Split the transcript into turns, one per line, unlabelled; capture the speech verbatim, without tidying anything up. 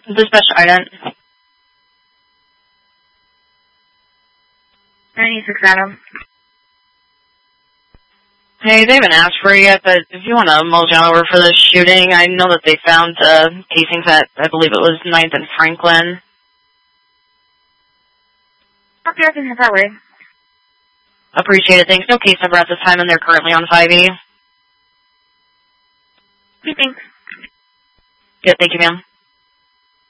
Dispatch Ident.
ninety-six Adam.
Hey, they haven't asked for it yet, but if you want to mull down over for the shooting, I know that they found uh, casings at, I believe it was ninth and Franklin.
Okay, I can head that way.
Appreciate it. Thanks. No case number at this time, and they're currently on five E.
Okay, thanks.
Yeah, thank you, ma'am.